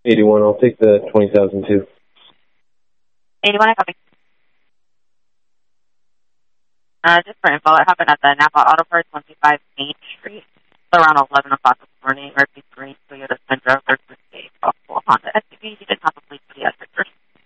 81. I'll take the 20,000 too. 81, I copy. Just for info, it happened at the Napa Auto Parts, 125 Main Street, around 11 o'clock this morning. Repeat green Toyota Tundra, third place, possible Honda SUV. He did not